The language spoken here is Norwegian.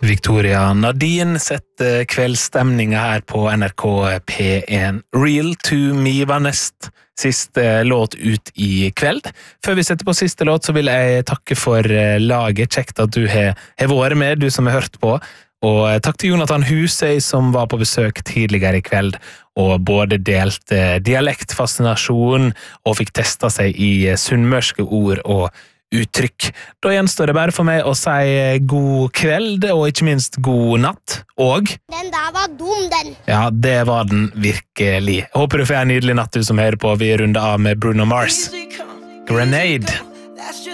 Victoria Nadine setter kveldsstemninga her på NRK P1. Real to me var nest siste låt ut i kveld. Før vi setter på siste låt, så vil jeg takke for laget. Kjekt at du har vært med, du som har hørt på. Og takk til Jonathan Husøy som var på besøk tidligere i kveld, og både delte dialektfascinasjon og fikk testa seg i sunnmørske ord og uttrykk. Da gjenstår det bare for meg å si god kveld, og ikke minst god natt, og... Den der var dum, den! Ja, det var den virkelig. Jeg håper du får en nydelig natt, du som hører på. Vi runder av med Bruno Mars. Grenade!